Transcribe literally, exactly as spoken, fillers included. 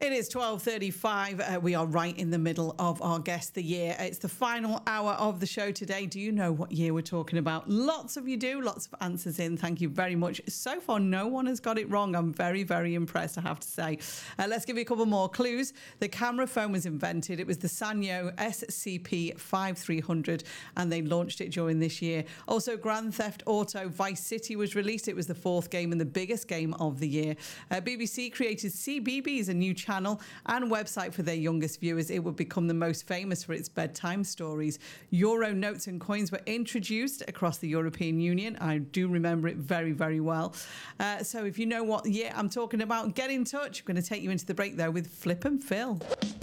It is twelve thirty-five. Uh, we are right in the middle of our Guess the Year. It's the final hour of the show today. Do you know what year we're talking about? Lots of you do. Lots of answers in. Thank you very much. So far, no one has got it wrong. I'm very, very impressed, I have to say. Uh, let's give you a couple more clues. The camera phone was invented. It was the Sanyo S C P fifty-three hundred, and they launched it during this year. Also, Grand Theft Auto Vice City was released. It was the fourth game and the biggest game of the year. Uh, B B C created C B B S, a new channel and website for their youngest viewers. It would become the most famous for its bedtime stories. Euro notes and coins were introduced across the European Union. I do remember it very, very well. Uh, so if you know what year I'm talking about, get in touch. I'm going to take you into the break, though, with Flip and Phil.